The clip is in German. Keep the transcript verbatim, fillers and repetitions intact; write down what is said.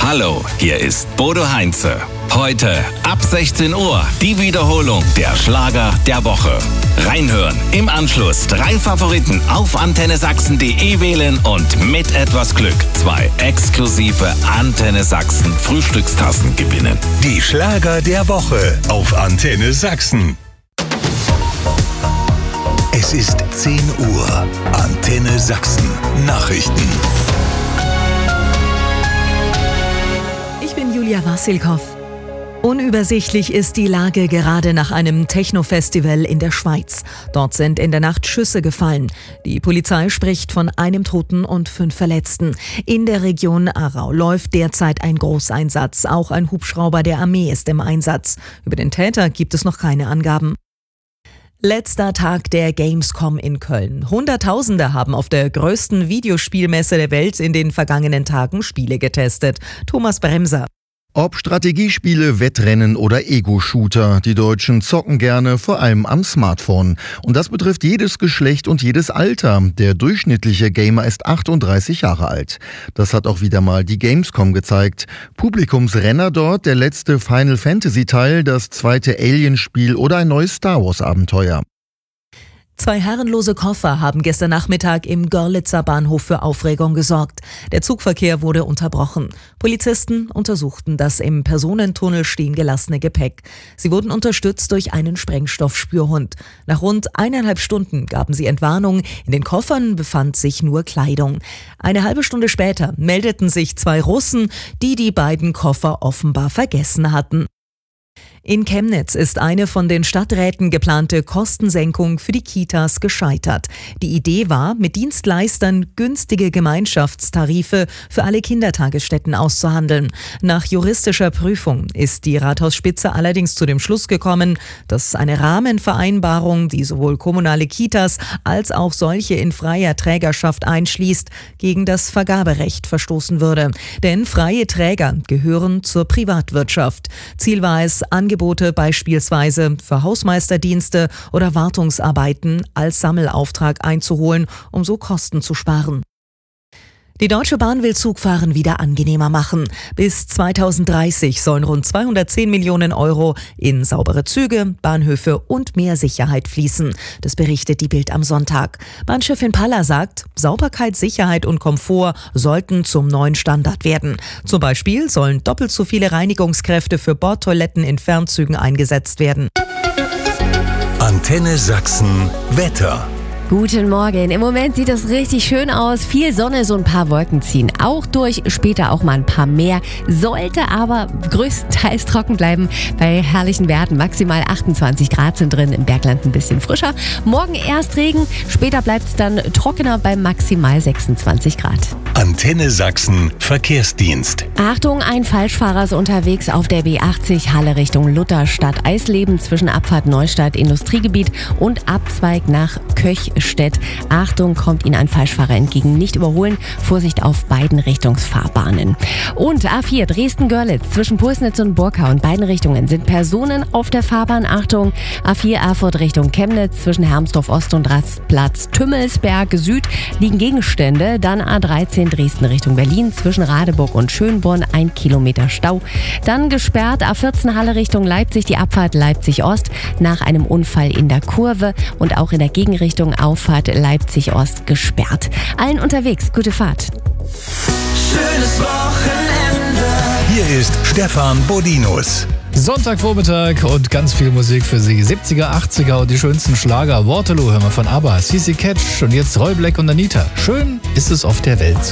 Hallo, hier ist Bodo Heinze. Heute ab sechzehn Uhr die Wiederholung der Schlager der Woche. Reinhören, im Anschluss drei Favoriten auf antenne sachsen punkt de wählen und mit etwas Glück zwei exklusive Antenne Sachsen Frühstückstassen gewinnen. Die Schlager der Woche auf Antenne Sachsen. Es ist zehn Uhr. Antenne Sachsen. Nachrichten. Ich bin Julia Wassilkow. Unübersichtlich ist die Lage gerade nach einem Techno-Festival in der Schweiz. Dort sind in der Nacht Schüsse gefallen. Die Polizei spricht von einem Toten und fünf Verletzten. In der Region Aarau läuft derzeit ein Großeinsatz. Auch ein Hubschrauber der Armee ist im Einsatz. Über den Täter gibt es noch keine Angaben. Letzter Tag der Gamescom in Köln. Hunderttausende haben auf der größten Videospielmesse der Welt in den vergangenen Tagen Spiele getestet. Thomas Bremser. Ob Strategiespiele, Wettrennen oder Ego-Shooter, die Deutschen zocken gerne, vor allem am Smartphone. Und das betrifft jedes Geschlecht und jedes Alter. Der durchschnittliche Gamer ist achtunddreißig Jahre alt. Das hat auch wieder mal die Gamescom gezeigt. Publikumsrenner dort, der letzte Final Fantasy Teil, das zweite Alien-Spiel oder ein neues Star Wars Abenteuer. Zwei herrenlose Koffer haben gestern Nachmittag im Görlitzer Bahnhof für Aufregung gesorgt. Der Zugverkehr wurde unterbrochen. Polizisten untersuchten das im Personentunnel stehen gelassene Gepäck. Sie wurden unterstützt durch einen Sprengstoffspürhund. Nach rund eineinhalb Stunden gaben sie Entwarnung. In den Koffern befand sich nur Kleidung. Eine halbe Stunde später meldeten sich zwei Russen, die die beiden Koffer offenbar vergessen hatten. In Chemnitz ist eine von den Stadträten geplante Kostensenkung für die Kitas gescheitert. Die Idee war, mit Dienstleistern günstige Gemeinschaftstarife für alle Kindertagesstätten auszuhandeln. Nach juristischer Prüfung ist die Rathausspitze allerdings zu dem Schluss gekommen, dass eine Rahmenvereinbarung, die sowohl kommunale Kitas als auch solche in freier Trägerschaft einschließt, gegen das Vergaberecht verstoßen würde. Denn freie Träger gehören zur Privatwirtschaft. Ziel war es, Angebote beispielsweise für Hausmeisterdienste oder Wartungsarbeiten als Sammelauftrag einzuholen, um so Kosten zu sparen. Die Deutsche Bahn will Zugfahren wieder angenehmer machen. Bis zweitausenddreißig sollen rund zweihundertzehn Millionen Euro in saubere Züge, Bahnhöfe und mehr Sicherheit fließen. Das berichtet die Bild am Sonntag. Bahnchefin Paller sagt, Sauberkeit, Sicherheit und Komfort sollten zum neuen Standard werden. Zum Beispiel sollen doppelt so viele Reinigungskräfte für Bordtoiletten in Fernzügen eingesetzt werden. Antenne Sachsen Wetter. Guten Morgen. Im Moment sieht es richtig schön aus. Viel Sonne, so ein paar Wolken ziehen auch durch. Später auch mal ein paar mehr. Sollte aber größtenteils trocken bleiben bei herrlichen Werten. Maximal achtundzwanzig Grad sind drin, im Bergland ein bisschen frischer. Morgen erst Regen, später bleibt es dann trockener bei maximal sechsundzwanzig Grad. Antenne Sachsen Verkehrsdienst. Achtung, ein Falschfahrer ist unterwegs auf der B achtzig Halle Richtung Lutherstadt. Eisleben zwischen Abfahrt Neustadt Industriegebiet und Abzweig nach Köchstedt. Achtung, kommt Ihnen ein Falschfahrer entgegen. Nicht überholen. Vorsicht auf beiden Richtungsfahrbahnen. Und A vier Dresden-Görlitz zwischen Pulsnitz und Burkau in beiden Richtungen sind Personen auf der Fahrbahn. Achtung, A vier Erfurt Richtung Chemnitz zwischen Hermsdorf Ost und Rastplatz Tümmelsberg Süd liegen Gegenstände. Dann A dreizehn Dresden Richtung Berlin zwischen Radeburg und Schönborn ein Kilometer Stau. Dann gesperrt A vierzehn Halle Richtung Leipzig die Abfahrt Leipzig Ost nach einem Unfall in der Kurve und auch in der Gegenrichtung Auffahrt Leipzig Ost gesperrt. Allen unterwegs, gute Fahrt. Schönes Wochenende. Hier ist Stefan Bodinus. Sonntagvormittag und ganz viel Musik für Sie. siebziger, achtziger und die schönsten Schlager. Waterloo hören wir von ABBA, C C Catch und jetzt Roy Black und Anita. Schön ist es auf der Welt.